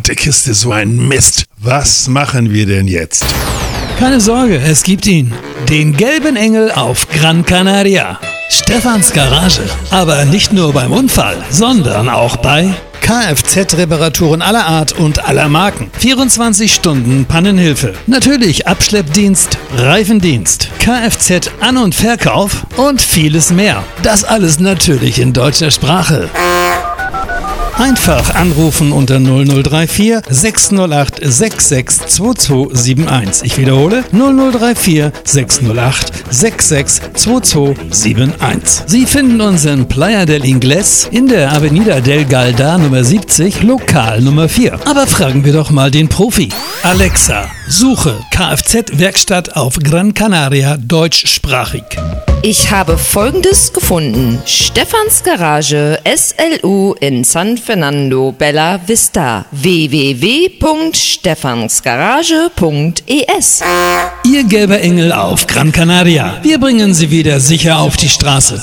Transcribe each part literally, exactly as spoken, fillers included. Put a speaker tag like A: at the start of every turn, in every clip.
A: verdammte Kiste so ein Mist. Was machen wir denn jetzt?
B: Keine Sorge, es gibt ihn. Den gelben Engel auf Gran Canaria. Stefans Garage. Aber nicht nur beim Unfall, sondern auch bei Kfz-Reparaturen aller Art und aller Marken. vierundzwanzig Stunden Pannenhilfe. Natürlich Abschleppdienst, Reifendienst, Kfz-An- und Verkauf und vieles mehr. Das alles natürlich in deutscher Sprache. Einfach anrufen unter null null drei vier sechs null acht sechs sechs zwei zwei sieben eins. Ich wiederhole null null drei vier sechs null acht sechs sechs zwei zwei sieben eins. Sie finden uns in Playa del Ingles in der Avenida del Galda Nummer siebzig, Lokal Nummer vier. Aber fragen wir doch mal den Profi. Alexa, suche Kfz-Werkstatt auf Gran Canaria deutschsprachig.
C: Ich habe Folgendes gefunden. Stefans Garage S L U in San Fernando Bella Vista. w w w punkt stefansgarage punkt e s.
B: Ihr gelber Engel auf Gran Canaria. Wir bringen Sie wieder sicher auf die Straße.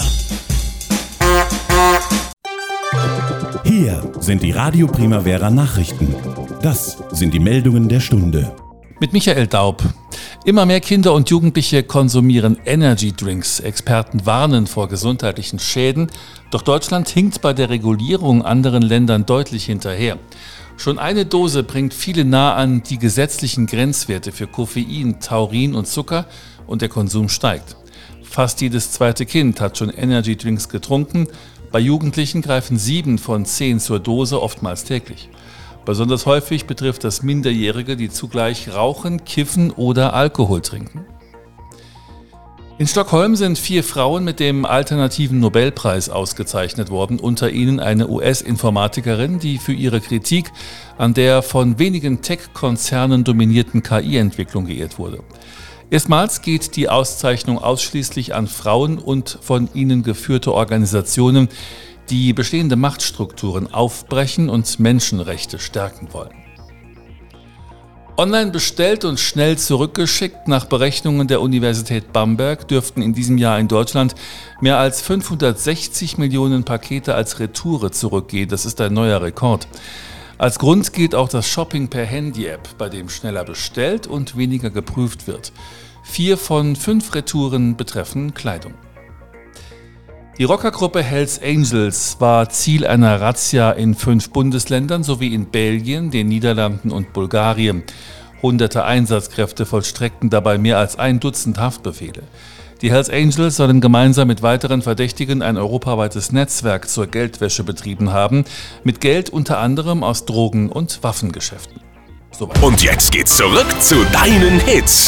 D: Hier sind die Radio Primavera Nachrichten. Das sind die Meldungen der Stunde.
E: Mit Michael Daub. Immer mehr Kinder und Jugendliche konsumieren Energy Drinks. Experten warnen vor gesundheitlichen Schäden. Doch Deutschland hinkt bei der Regulierung anderen Ländern deutlich hinterher. Schon eine Dose bringt viele nah an die gesetzlichen Grenzwerte für Koffein, Taurin und Zucker und der Konsum steigt. Fast jedes zweite Kind hat schon Energy Drinks getrunken. Bei Jugendlichen greifen sieben von zehn zur Dose, oftmals täglich. Besonders häufig betrifft das Minderjährige, die zugleich rauchen, kiffen oder Alkohol trinken. In Stockholm sind vier Frauen mit dem alternativen Nobelpreis ausgezeichnet worden, unter ihnen eine U S-Informatikerin, die für ihre Kritik an der von wenigen Tech-Konzernen dominierten K I-Entwicklung geehrt wurde. Erstmals geht die Auszeichnung ausschließlich an Frauen und von ihnen geführte Organisationen, die bestehende Machtstrukturen aufbrechen und Menschenrechte stärken wollen. Online bestellt und schnell zurückgeschickt. Nach Berechnungen der Universität Bamberg dürften in diesem Jahr in Deutschland mehr als fünfhundertsechzig Millionen Pakete als Retoure zurückgehen. Das ist ein neuer Rekord. Als Grund gilt auch das Shopping per Handy-App, bei dem schneller bestellt und weniger geprüft wird. Vier von fünf Retouren betreffen Kleidung. Die Rockergruppe Hells Angels war Ziel einer Razzia in fünf Bundesländern sowie in Belgien, den Niederlanden und Bulgarien. Hunderte Einsatzkräfte vollstreckten dabei mehr als ein Dutzend Haftbefehle. Die Hells Angels sollen gemeinsam mit weiteren Verdächtigen ein europaweites Netzwerk zur Geldwäsche betrieben haben, mit Geld unter anderem aus Drogen- und Waffengeschäften. Soweit.
F: Und jetzt geht's zurück zu deinen Hits.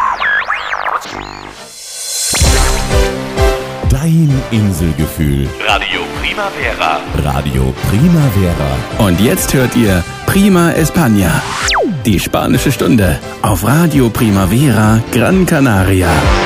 D: Dein Inselgefühl.
F: Radio Primavera.
D: Radio Primavera.
G: Und jetzt hört ihr Prima España. Die spanische Stunde auf Radio Primavera Gran Canaria.